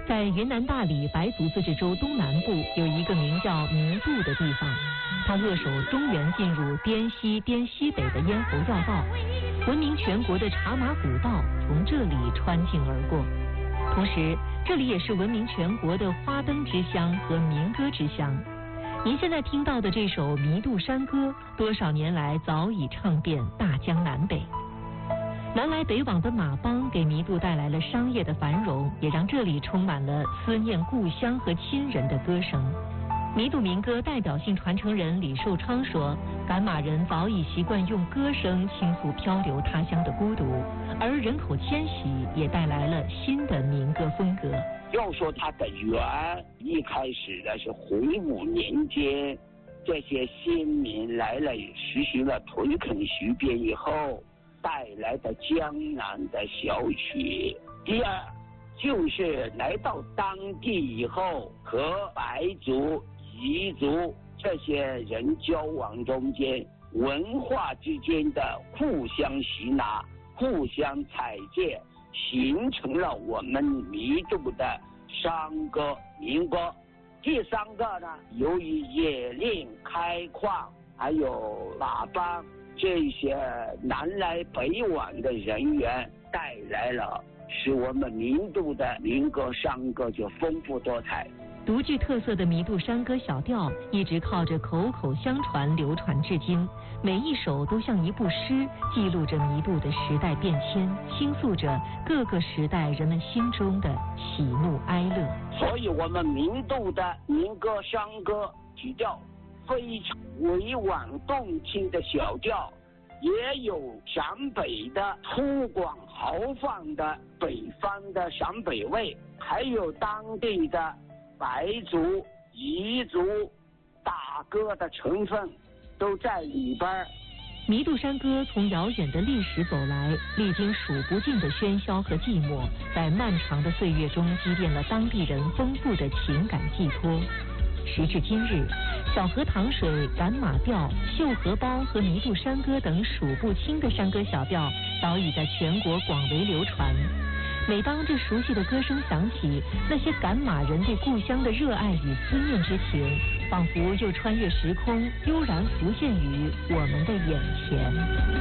在云南大理白族自治州东南部有一个名叫弥渡的地方，它扼守中原进入滇西、滇西北的咽喉要道，闻名全国的茶马古道从这里穿境而过。同时，这里也是闻名全国的花灯之乡和民歌之乡。您现在听到的这首《弥渡山歌》，多少年来早已唱遍大江南北。南来北往的马帮给弥渡带来了商业的繁荣，也让这里充满了思念故乡和亲人的歌声。弥渡民歌代表性传承人李寿昌说，赶马人早已习惯用歌声倾诉漂流他乡的孤独，而人口迁徙也带来了新的民歌风格。 要说它的源，一开始的是回武年间，这些先民来了实行了屯垦徐边以后带来的江南的小曲。第二就是来到当地以后，和白族、彝族这些人交往中间，文化之间的互相吸纳、互相采借，形成了我们弥渡的山歌、民歌。第三个呢，由于冶炼、开矿，还有马帮这些南来北往的人员，带来了使我们弥渡的民歌、山歌就丰富多彩。 独具特色的弥渡山歌小调一直靠着口口相传流传至今，每一首都像一部诗，记录着弥渡的时代变迁，倾诉着各个时代人们心中的喜怒哀乐。 所以我们弥渡的民歌、山歌曲调非常委婉动听的小调，也有陕北的粗犷豪放的北方的陕北味，还有当地的白族、彝族打歌的成分都在里边。 弥渡山歌从遥远的历史走来，历经数不尽的喧嚣和寂寞，在漫长的岁月中积淀了当地人丰富的情感寄托。时至今日，小河淌水、赶马调、绣荷包和弥渡山歌等数不清的山歌小调早已在全国广为流传。每当这熟悉的歌声响起，那些赶马人对故乡的热爱与思念之情，仿佛又穿越时空，悠然浮现于我们的眼前。